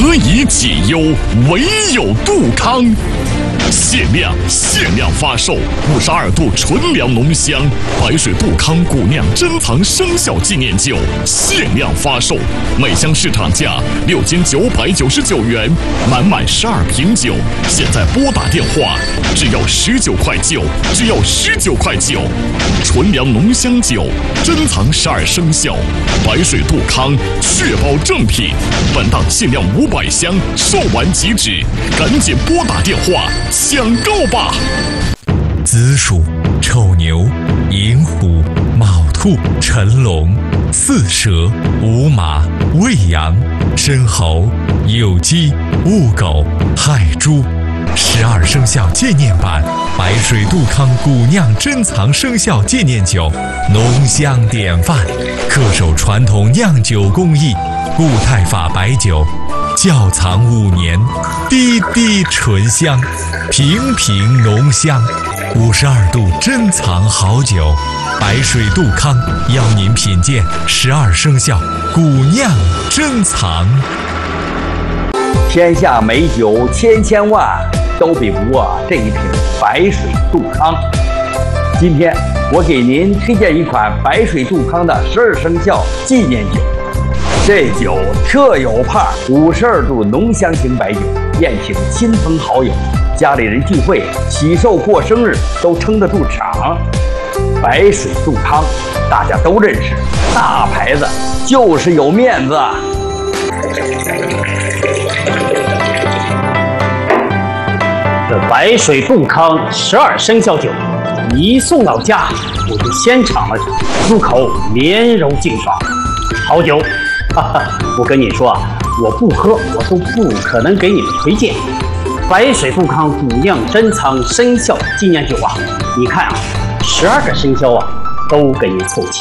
何以解忧，唯有杜康。限量发售52度纯粮浓香白水杜康古酿珍藏生肖纪念酒，限量发售，每箱市场价6999元，满12瓶酒，现在拨打电话只要19块9，只要19块9。纯粮浓香酒，珍藏12生肖，白水杜康，确保正品。本档限量500箱，售完即止，赶紧拨打电话抢购吧！ 子鼠、丑牛、寅虎、卯兔、辰龙、巳蛇、午马、未羊、申猴、酉鸡、戊狗、亥猪。12生肖纪念版白水杜康古酿珍藏生肖纪念酒，浓香典范，恪守传统酿酒工艺，固态法白酒，窖藏5年，滴滴醇香，瓶瓶浓香。52度珍藏好酒，白水杜康邀您品鉴12生肖古酿珍藏。 天下美酒千万，都比不过这一瓶白水杜康。今天我给您推荐一款白水杜康的12生肖纪念酒。这酒特有派，52度浓香型白酒，宴请亲朋好友，家里人聚会、喜寿过生日都撑得住场。白水杜康大家都认识，大牌子就是有面子。 这白水杜康12生肖酒一送到家，我就先尝了尝，入口绵柔净爽，好酒。我跟你说啊，我不喝我都不可能给你们推荐。白水杜康古酿珍藏生肖纪念酒啊，你看啊，12个生肖啊都给你凑齐。